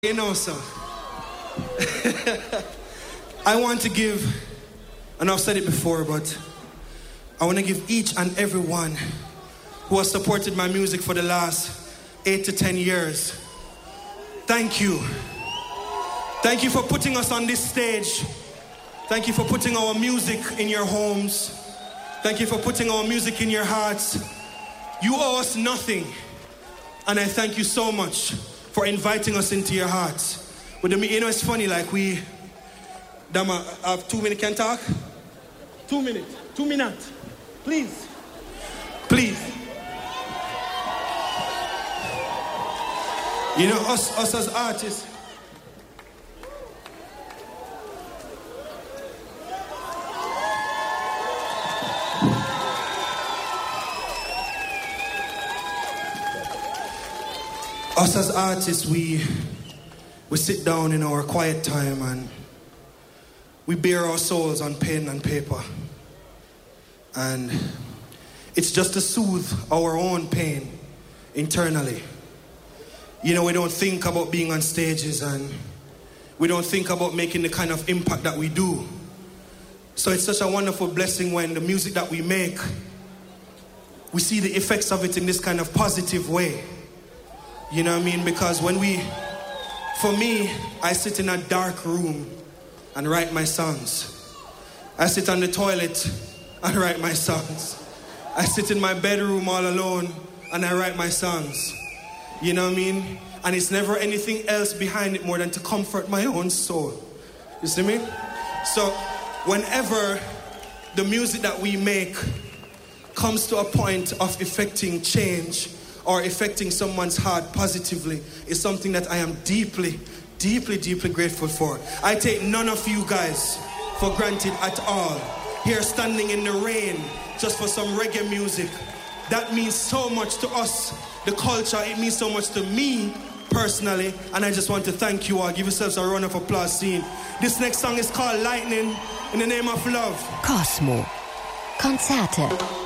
You know, sir. I want to give, and I've said it before, but I want to give each and every one who has supported my music for the last 8 to 10 years. Thank you. Thank you for putting us on this stage. Thank you for putting our music in your homes. Thank you for putting our music in your hearts. You owe us nothing. And I thank you so much for inviting us into your hearts. But you know, it's funny, like Dama, I have 2 minutes, can talk? 2 minutes, 2 minutes, please. Please. You know, us as artists, we sit down in our quiet time and we bare our souls on pen and paper. And it's just to soothe our own pain internally. You know, we don't think about being on stages and we don't think about making the kind of impact that we do. So it's such a wonderful blessing when the music that we make, we see the effects of it in this kind of positive way. You know what I mean? Because for me, I sit in a dark room and write my songs. I sit on the toilet and write my songs. I sit in my bedroom all alone and I write my songs. You know what I mean? And it's never anything else behind it more than to comfort my own soul. You see me? So whenever the music that we make comes to a point of effecting change or affecting someone's heart positively, is something that I am deeply, deeply, deeply grateful for. I take none of you guys for granted at all. Here standing in the rain just for some reggae music. That means so much to us, the culture. It means so much to me personally. And I just want to thank you all. Give yourselves a round of applause. Scene. This next song is called Lightning, in the name of love. Cosmo. Konzerte.